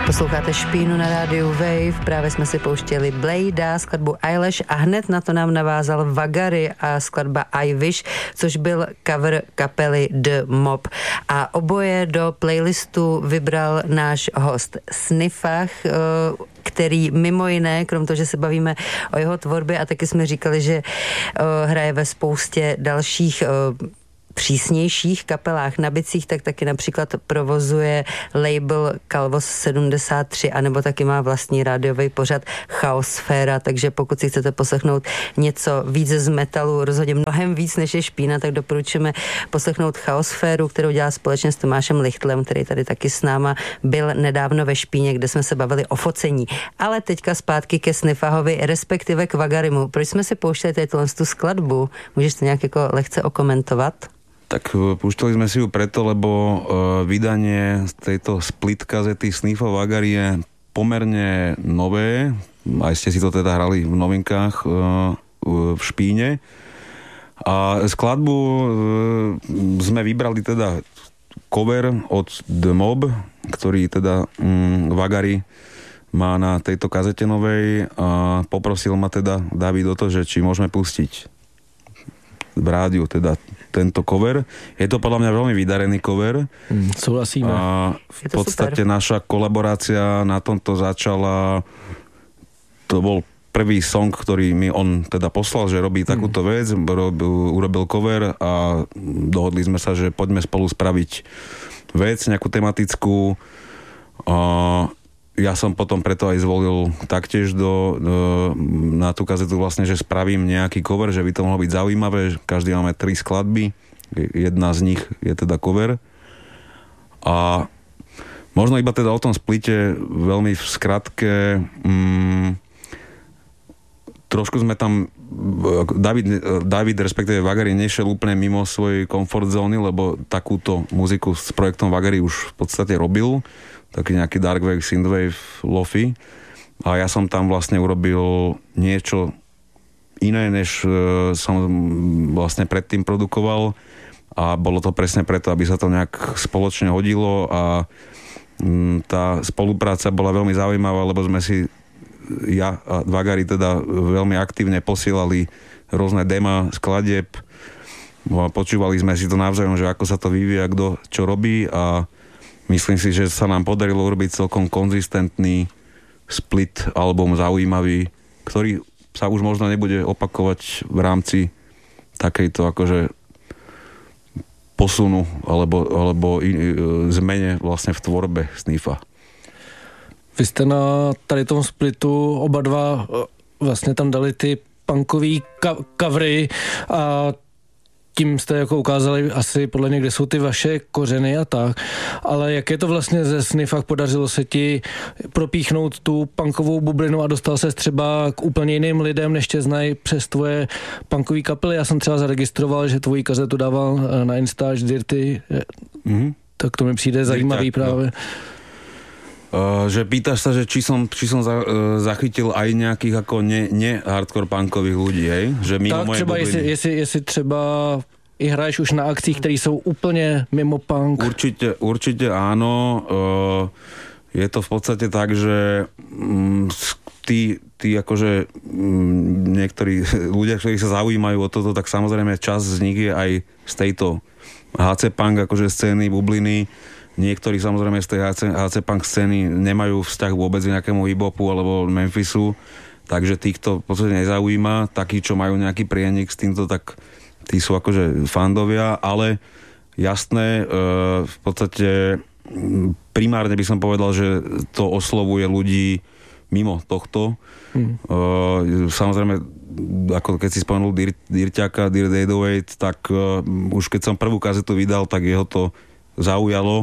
Posloucháte Špínu na rádiu Wave, právě jsme si pouštěli Blada, skladbu Eyelash a hned na to nám navázal Vagary a skladba I Wish, což byl cover kapely The Mob. A oboje do playlistu vybral náš host Sniffach, který mimo jiné, krom toho, že se bavíme o jeho tvorbě a taky jsme říkali, že hraje ve spoustě dalších přísnějších kapelách na bicích, tak taky například provozuje label Calvos 73 anebo taky má vlastní rádiový pořad Chaosféra, takže pokud si chcete poslechnout něco víc z metalu, rozhodně mnohem víc než je Špína, tak doporučujeme poslechnout Chaosféru, kterou dělá společně s Tomášem Lichtlem, který tady taky s náma byl nedávno ve Špíně, kde jsme se bavili o focení. Ale teďka zpátky ke Sniffahovi, respektive k Vagarymu. Proč jsme si pouštěli tu skladbu? Můžeš to nějak jako lehce okomentovat? Tak púšťali sme si ju preto, lebo vydanie tejto split kazety Sniffa Vagary je pomerne nové. Aj ste si to teda hrali v novinkách v Špíne. A skladbu sme vybrali teda cover od The Mob, ktorý teda Vagary má na tejto kazete novej a poprosil ma teda David o to, že či môžeme pustiť v rádiu teda tento cover. Je to podľa mňa veľmi vydarený cover. Súhlasíme. A v podstate super. Naša kolaborácia na tomto začala, to bol prvý song, ktorý mi on teda poslal, že robí takúto vec, urobil cover a dohodli sme sa, že poďme spolu spraviť vec, nejakú tematickú. Ja som potom preto aj zvolil taktiež na tú kazetu vlastne, že spravím nejaký cover, že by to mohlo byť zaujímavé. Každý máme 3 skladby, jedna z nich je teda cover. A možno iba teda o tom splite veľmi v skratke. Trošku sme tam, David respektíve Vagary nešiel úplne mimo svojej comfort zóny, lebo takúto muziku s projektom Vagary už v podstate robil. Taký nejaký dark wave, synthwave, lofi. A ja som tam vlastne urobil niečo iné, než som vlastne predtým produkoval. A bolo to presne preto, aby sa to nejak spoločne hodilo a tá spolupráca bola veľmi zaujímavá, lebo sme si ja a Vagary teda veľmi aktívne posielali rôzne dema, skladieb. Počúvali sme si to navzájom, že ako sa to vyvíja, kto čo robí a myslím si, že sa nám podarilo urobiť celkom konzistentný split album, zaujímavý, ktorý sa už možno nebude opakovať v rámci takejto akože posunu alebo zmene vlastne v tvorbe Sniffa. Vy jste na tady tom splitu oba dva vlastně tam dali ty punkový covery a tím jste jako ukázali asi podle mě, kde jsou ty vaše kořeny a tak. Ale jak je to vlastně ze Sniffach? Podařilo se ti propíchnout tu punkovou bublinu a dostal ses třeba k úplně jiným lidem, než tě znají přes tvoje punkové kapely? Já jsem třeba zaregistroval, že tvoji kazetu dával na Insta až Dirty. Tak to mi přijde zajímavý právě. No. Že pýtaš sa, že či som zachytil aj nejakých ako ne hardcore punkových ľudí, hej? Že mimo tak třeba jestli třeba i hraješ už na akcích, které jsou úplně mimo punk. Určite áno. Je to v podstate tak, že tí akože niektorí ľudia, ktorí sa zaujímajú o toto, tak samozrejme časť z nich je aj z tejto HC punk akože scény, bubliny. Niektorí samozrejme z tej HC punk scény nemajú vzťah vôbec k nejakému hip-hopu alebo Memphisu, takže týchto v podstate nezaujíma. Takí, čo majú nejaký prienik s týmto, tak tí sú akože fandovia, ale jasné, v podstate primárne by som povedal, že to oslovuje ľudí mimo tohto. Samozrejme, ako keď si spomenul Dirťaka, Dirt 808, tak už keď som prvú kazetu vydal, tak jeho to zaujalo.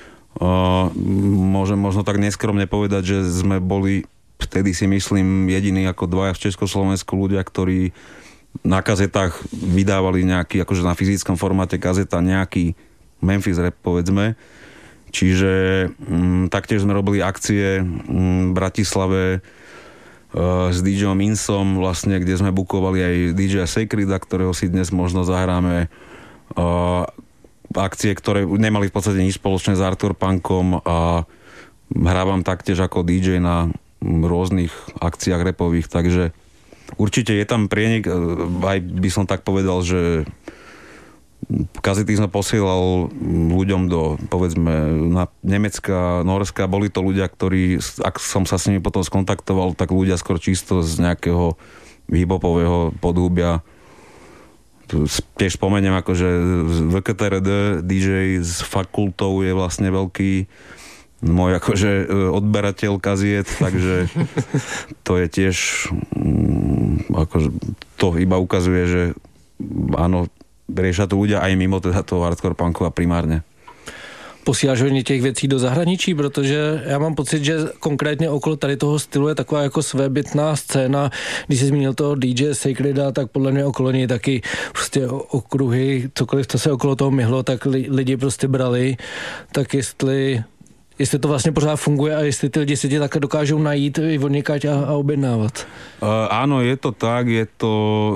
Môžem možno tak neskromne povedať, že sme boli vtedy si myslím jediní ako dvaja v Československu ľudia, ktorí na kazetách vydávali nejaký, akože na fyzickom formáte kazeta nejaký Memphis rap povedzme. Čiže taktiež sme robili akcie v Bratislave s DJom Insom vlastne, kde sme bukovali aj DJ Sacreda, ktorého si dnes možno zahráme. Akcie, ktoré nemali v podstate nič spoločné s hardcore punkom a hrávam taktiež ako DJ na rôznych akciách rapových, takže určite je tam prienik, aj by som tak povedal, že kazety som posielal ľuďom do, povedzme, na Nemecka, Norska, boli to ľudia, ktorí, ak som sa s nimi potom skontaktoval, tak ľudia skôr čisto z nejakého hip-hopového podhubia. Tiež spomeniem, akože VKTRD DJ s Fakultou je vlastne veľký môj akože odberateľ kaziet, takže to je tiež akože to iba ukazuje, že áno, riešia to ľudia aj mimo teda toho hardcore punku a primárne. Posíláš hodně těch věcí do zahraničí, protože já mám pocit, že konkrétně okolo tady toho stylu je taková jako svébytná scéna. Když jsi zmínil toho DJ Sacreda, tak podle mě okolo něj taky prostě okruhy, cokoliv, co se okolo toho myhlo, tak lidi prostě brali. Tak jestli to vlastně pořád funguje a jestli ty lidi si tě také dokážou najít i odnikať a objednávat. Áno, je to tak, je to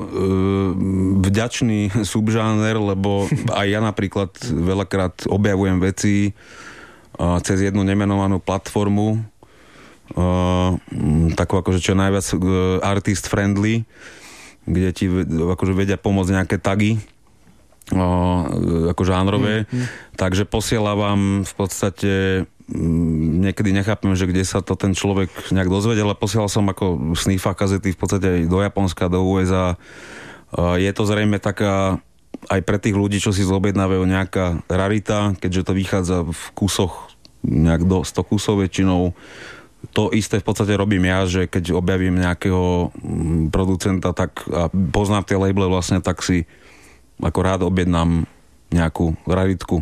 vďačný subžáner, lebo aj ja napríklad veľakrát objavujem veci cez jednu nemenovanú platformu, takú akože čo najviac artist friendly, kde ti akože vedia pomôcť nejaké tagy, ako žánrové, takže posielam v podstate niekedy nechápem, že kde sa to ten človek nejak dozvedel, ale posielal som ako sniffa kazety v podstate aj do Japonska, do USA. Je to zrejme taká aj pre tých ľudí, čo si zobjednávajú nejaká rarita, keďže to vychádza v kúsoch nejak do 100 kusov väčšinou. To isté v podstate robím ja, že keď objavím nejakého producenta tak a poznám tie labele vlastne, tak si ako rád objednám nějakou raritku.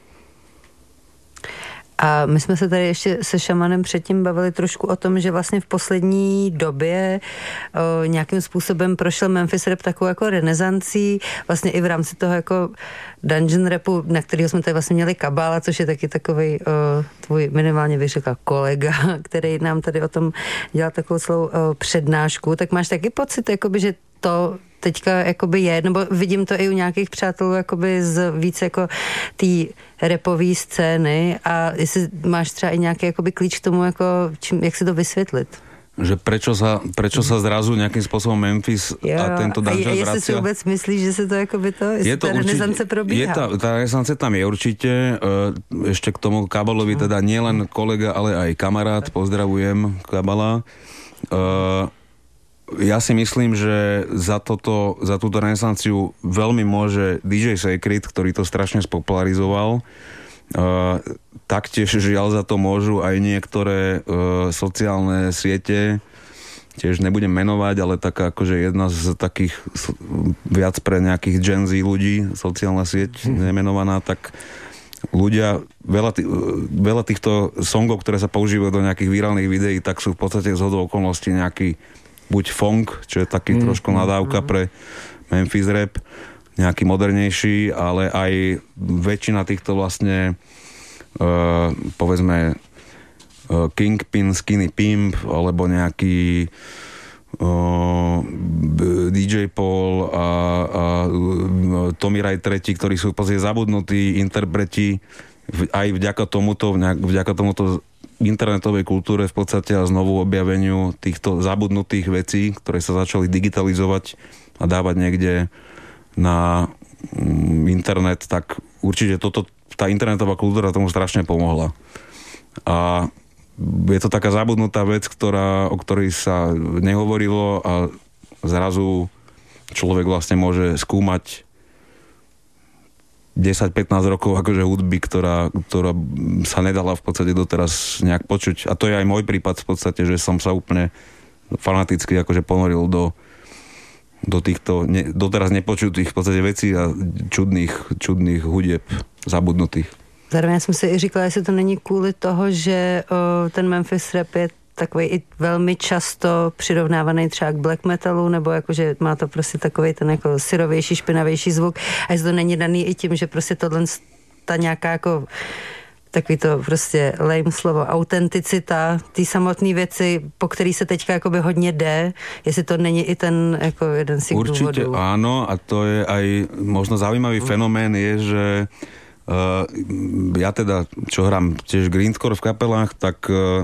A my jsme se tady ještě se Šamanem předtím bavili trošku o tom, že vlastně v poslední době nějakým způsobem prošel Memphis rap takovou jako renesancí, vlastně i v rámci toho jako dungeon rapu, na kterého jsme tady vlastně měli Kabala, což je taky takovej tvůj minimálně bych řekla kolega, který nám tady o tom dělal takovou celou přednášku. Tak máš taky pocit, jakoby, že to teďka jakoby je, nebo vidím to i u nějakých přátelů jakoby z více jako té rapové scény a jestli máš třeba i nějaký jakoby klíč k tomu, jako jak si to vysvětlit? Že prečo sa zrazu nejakým spôsobom Memphis a tento dungeon vracia? A jestli si vôbec myslíš, že sa to akoby to, jestli tá renesance probíha? Tá renesance tam je určite. Ešte k tomu Kabalovi, teda nielen kolega, ale aj kamarát, pozdravujem Kabala. Ja si myslím, že za túto renesanciu veľmi môže DJ Sacred, ktorý to strašne spopularizoval. Taktiež žiaľ za to môžu aj niektoré sociálne siete, tiež nebudem menovať, ale taká akože jedna z takých viac pre nejakých Gen Z ľudí, sociálna sieť nemenovaná, tak ľudia, veľa týchto songov, ktoré sa používajú do nejakých virálnych videí, tak sú v podstate zhodou okolností nejaký buď funk, čo je taký trošku nadávka pre Memphis rap, nejaký modernejší, ale aj väčšina týchto vlastne povedzme Kingpin, Skinny Pimp alebo nejaký DJ Paul a Tommy Wright III, ktorí sú v podstate zabudnutí interpreti aj vďaka tomuto internetovej kultúre v podstate a znovu objaveniu týchto zabudnutých vecí, ktoré sa začali digitalizovať a dávať niekde na internet, tak určite tá internetová kultúra tomu strašne pomohla. A je to taká zabudnutá vec, o ktorej sa nehovorilo a zrazu človek vlastne môže skúmať 10-15 rokov akože hudby, ktorá sa nedala v podstate doteraz nejak počuť. A to je aj môj prípad v podstate, že som sa úplne fanaticky akože ponoril do týchto doteraz nepočutých v podstate vecí a čudných hudieb zabudnutých. Zároveň jsem si i říkala, jestli to není kvůli toho, že ten Memphis rap je takový i velmi často přirovnávaný třeba k black metalu, nebo jakože má to prostě takový ten jako syrovější, špinavější zvuk. A jestli to není daný i tím, že prostě tohle ta nějaká jako takový to prostě lame slovo, autenticita, ty samotné věci, po který se teďka jakoby hodně jde, jestli to není i ten jako jeden z těch důvodů. Určite áno, a to je aj možno zaujímavý fenomén je, že Ja teda, čo hrám tiež grindcore v kapelách, tak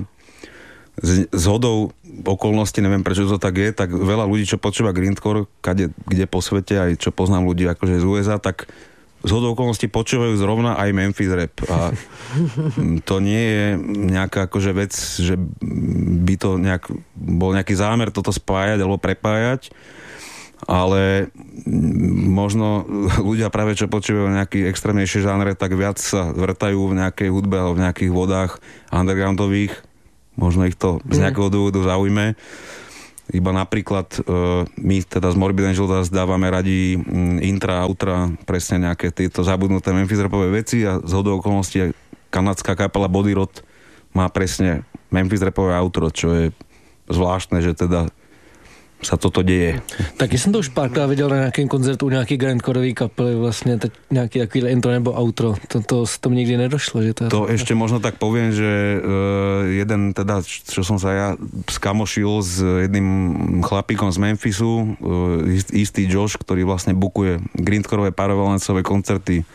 z hodou okolností, neviem prečo to tak je, tak veľa ľudí, čo počúva grindcore, kde po svete, aj čo poznám ľudí akože z USA, tak z hodou okolností počúvajú zrovna aj Memphis rap. A to nie je nejaká akože vec, že by to bol nejaký zámer toto spájať alebo prepájať, ale možno ľudia práve čo počúvajú nejaký extrémnejší žánre, tak viac sa vrtajú v nejakej hudbe alebo v nejakých vodách undergroundových. Možno ich to z nejakého dôvodu zaujme. Iba napríklad my teda z Morbid Angel dávame radi intra, outra, presne nejaké tieto zabudnuté Memphis rapové veci a z hodou okolností kanadská kapela Body Rot má presne Memphis rapové outro, čo je zvláštne, že teda sa toto deje. Taky jsem to už párkrát viděl na nějakém koncertu u nějaký grindcoreový kapely, vlastně teď nějaký takový intro nebo outro. To mi nikdy nedošlo. Že to ešte možno tak poviem, že jeden teda, čo som sa ja skamošil s jedným chlapíkom z Memphisu, istý Josh, ktorý vlastne bukuje grindcoreové parovalencové koncerty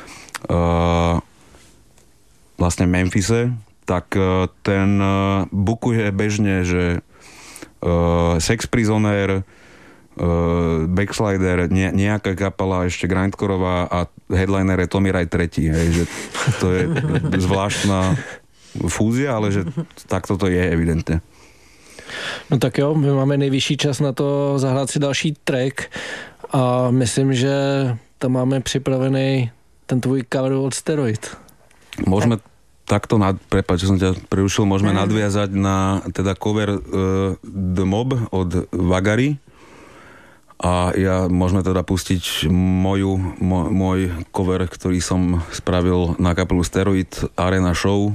vlastne v Memphise, tak ten bukuje bežne, že Sex Prisoner, Backslider, nejaká kapela ešte grindcoreová a headliner je Tommy Wright 3. Že to je zvláštna fúzia, ale že takto to je evidentne. No tak jo, my máme nejvyšší čas na to zahrát si další track a myslím, že tam máme připravený ten tvůj cover od Steroid. Môžeme takto, prepáč, že som ťa prerušil, môžeme nadviazať na teda cover The Mob od Vagary a môžeme teda pustiť môj cover, ktorý som spravil na kapelu Steroid Arena Show.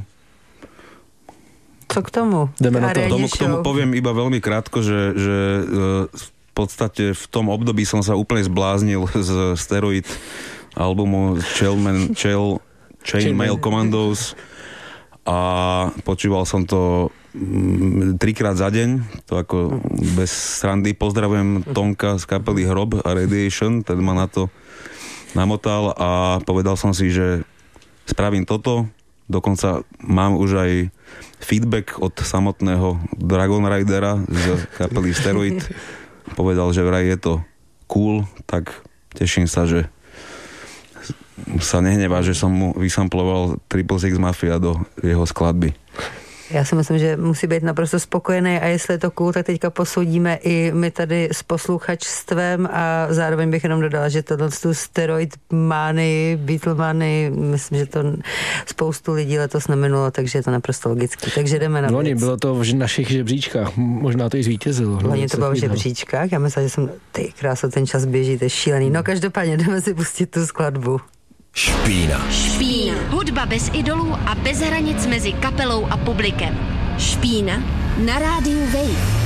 Co k tomu? K tomu poviem iba veľmi krátko, že v podstate v tom období som sa úplne zbláznil z Steroid albumu Chainmail Commandos a počúval som to 3-krát za deň, to ako bez srandy. Pozdravujem Tonka z kapely Hrob a Radiation, ten ma na to namotal a povedal som si, že spravím toto. Dokonca mám už aj feedback od samotného Dragon Ridera z kapely Steroid. Povedal, že vraj je to cool, tak teším sa, že sa nehnevá, že som mu vysamploval Triple Six Mafia do jeho skladby. Já si myslím, že musí být naprosto spokojený a jestli je to cool, tak teďka posoudíme i my tady s posluchačstvem a zároveň bych jenom dodala, že tohle Steroid mány, Beatlemany, myslím, že to spoustu lidí letos neminulo, takže je to naprosto logicky. Takže jdeme na věc. Bylo to v našich žebříčkách, možná to i zvítězilo. Loni to bylo v žebříčkách, já myslím, že jsem, ty kráso, ten čas běží, to je šílený. No každopádně jdeme si pustit tu skladbu. Špína. Hudba bez idolů a bez hranic mezi kapelou a publikem. Špína na rádiu Wave.